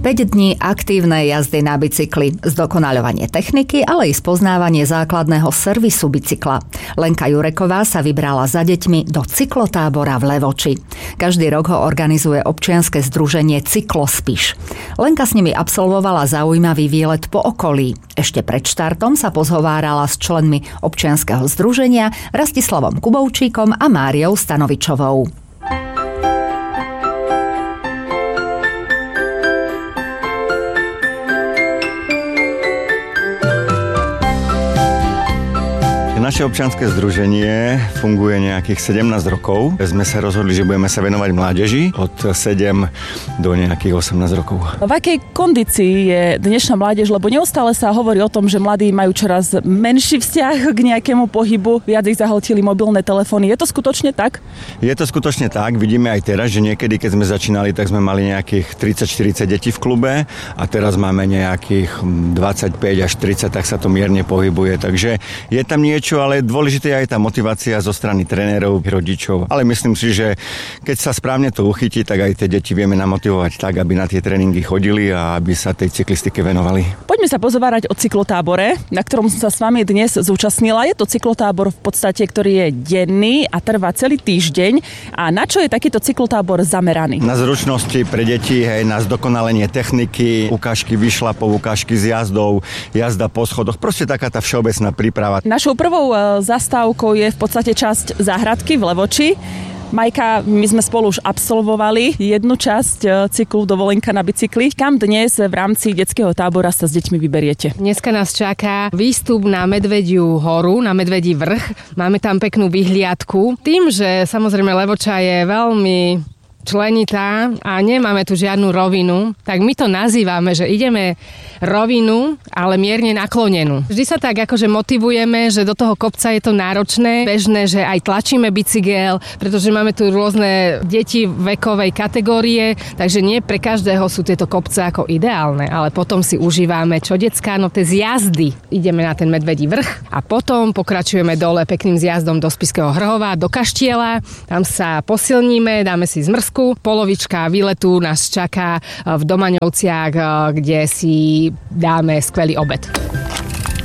5 dní aktívnej jazdy na bicykli, zdokonaľovanie techniky, ale i spoznávanie základného servisu bicykla. Lenka Jureková sa vybrala za deťmi do cyklotábora v Levoči. Každý rok ho organizuje občianske združenie Cyklospiš. Lenka s nimi absolvovala zaujímavý výlet po okolí. Ešte pred štartom sa pozhovárala s členmi občianskeho združenia Rastislavom Kubovčíkom a Máriou Stanovičovou. Naše občianske združenie funguje nejakých 17 rokov. Sme sa rozhodli, že budeme sa venovať mládeži od 7 do nejakých 18 rokov. V akej kondícii je dnešná mládež? Lebo neustále sa hovorí o tom, že mladí majú čoraz menší vzťah k nejakému pohybu, viac ich zahltili mobilné telefóny. Je to skutočne tak? Je to skutočne tak. Vidíme aj teraz, že niekedy, keď sme začínali, tak sme mali nejakých 30-40 detí v klube a teraz máme nejakých 25 až 30, tak sa to mierne pohybuje. Takže je tam niečo, ale dôležité je aj tá motivácia zo strany trénerov, rodičov. Ale myslím si, že keď sa správne to uchytí, tak aj tie deti vieme namotivovať tak, aby na tie tréningy chodili a aby sa tej cyklistike venovali. Poďme sa pozovárať o cyklotábore, na ktorom som sa s vami dnes zúčastnila. Je to cyklotábor v podstate, ktorý je denný a trvá celý týždeň. A na čo je takýto cyklotábor zameraný? Na zručnosti pre deti, hej, na zdokonalenie techniky, ukážky vyšlapov, ukážky z jazdov, jazda po schodoch. Proste taká tá všeobecná príprava. Našou prvou zastávkou je v podstate časť záhradky v Levoči. Majka, my sme spolu už absolvovali jednu časť cyklu Dovolenka na bicykli. Kam dnes v rámci detského tábora sa s deťmi vyberiete? Dneska nás čaká výstup na Medvediu horu, na Medvedí vrch. Máme tam peknú vyhliadku. Tým, že samozrejme Levoča je veľmi členitá a nemáme tu žiadnu rovinu, tak my to nazývame, že ideme rovinu, ale mierne naklonenú. Vždy sa tak akože motivujeme, že do toho kopca je to náročné, bežné, že aj tlačíme bicykel, pretože máme tu rôzne deti vekovej kategórie, takže nie pre každého sú tieto kopce ako ideálne, ale potom si užívame čo decká, no tie zjazdy. Ideme na ten Medvedí vrch a potom pokračujeme dole pekným zjazdom do Spišského Hrhova, do Kaštieľa, tam sa posilníme, dáme si zmrzku. Polovička výletu nás čaká v Domaňovciach, kde si dáme skvelý obed.